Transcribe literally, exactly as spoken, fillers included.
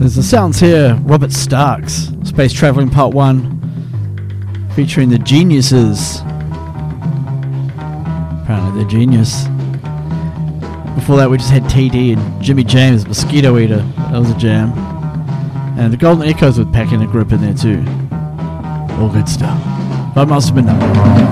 As the sounds here, Robert Starks, Space Traveling Part one, featuring the Geniuses. Apparently they're genius. Before that we just had T D and Jimmy James, Mosquito Eater. That was a jam. And the Golden Echoes were packing a group in there too. All good stuff. Five Miles to Midnight.